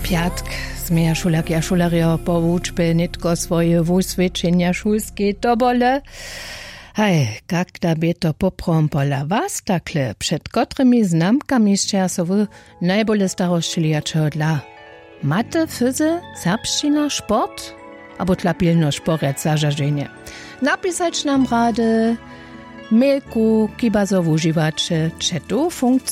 piatk zmieja šulak a šularja po wučbě nitko svoje wusvědčenja šulskiej dobole. Hej, kak da by to poprom pola was takle, před kotrymi znamkami šćer so wy najbole starosćilijačeho dla? Mate, fyzy, serbština, sport? Abo tla pilno šporec zažaženje. Napisać nam rady, mailku, kiba so wuživače, četu funkciju